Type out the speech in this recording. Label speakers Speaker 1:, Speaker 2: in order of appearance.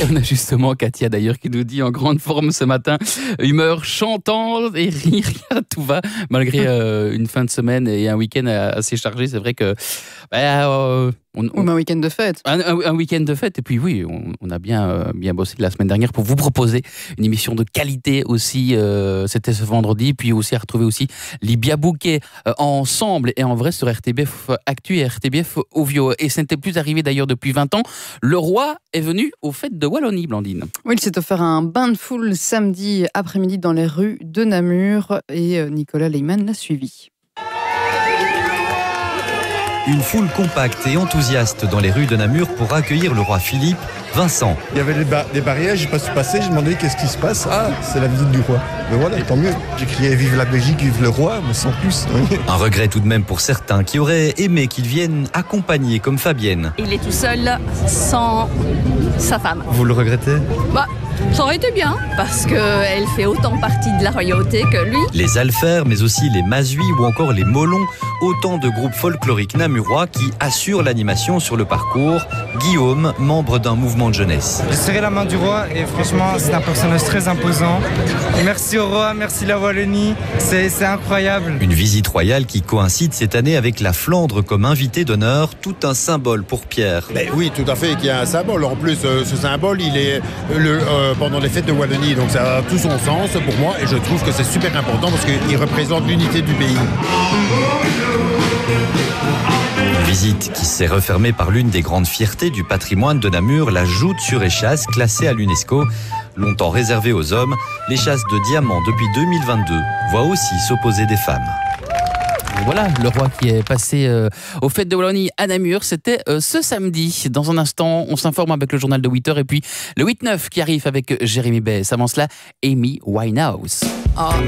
Speaker 1: on a justement Katia d'ailleurs qui nous dit en grande forme ce matin, humeur chantante et rire, tout va, malgré une fin de semaine et un week-end assez chargé. C'est vrai que...
Speaker 2: Ou un week-end de fête.
Speaker 1: Un week-end de fête. Et puis oui, on a bien bossé la semaine dernière pour vous proposer une émission de qualité aussi. C'était ce vendredi. Puis aussi à retrouver aussi Libia Bouquet ensemble et en vrai sur RTBF Actu et RTBF Ovio. Et ce n'était plus arrivé d'ailleurs depuis 20 ans. Le roi est venu aux fêtes de Wallonie, Blandine.
Speaker 2: Oui, il s'est offert un bain de foule samedi après-midi dans les rues de Namur et Nicolas Lehmann l'a suivi.
Speaker 3: Une foule compacte et enthousiaste dans les rues de Namur pour accueillir le roi Philippe. Vincent.
Speaker 4: Il y avait des barrières, j'ai pas su passer, j'ai demandé qu'est-ce qui se passe. Ah, c'est la visite du roi. Mais voilà, tant mieux. J'ai crié vive la Belgique, vive le roi, mais sans plus.
Speaker 3: Un regret tout de même pour certains qui auraient aimé qu'il vienne accompagné comme Fabienne.
Speaker 5: Il est tout seul, sans sa femme.
Speaker 3: Vous le regrettez ?
Speaker 5: Ça aurait été bien, parce qu'elle fait autant partie de la royauté que lui.
Speaker 3: Les Alfers, mais aussi les Masuis ou encore les Molons, autant de groupes folkloriques namurois qui assurent l'animation sur le parcours. Guillaume, membre d'un mouvement de jeunesse.
Speaker 6: J'ai serré la main du roi et franchement, c'est un personnage très imposant. Merci au roi, merci la Wallonie, c'est incroyable.
Speaker 3: Une visite royale qui coïncide cette année avec la Flandre comme invité d'honneur, tout un symbole pour Pierre.
Speaker 4: Oui, tout à fait, qu'il y a un symbole. En plus, ce symbole, il est pendant les fêtes de Wallonie, donc ça a tout son sens pour moi et je trouve que c'est super important parce qu'il représente l'unité du pays.
Speaker 3: Une visite qui s'est refermée par l'une des grandes fiertés du patrimoine de Namur, la joute sur échasse classée à l'UNESCO. Longtemps réservée aux hommes, l'échasse de diamant depuis 2022 voit aussi s'opposer des femmes.
Speaker 1: Et voilà, le roi qui est passé aux fêtes de Wallonie à Namur, c'était ce samedi. Dans un instant, on s'informe avec le journal de 8h et puis le 8-9 qui arrive avec Jérémy Bess. Avant cela, Amy Winehouse.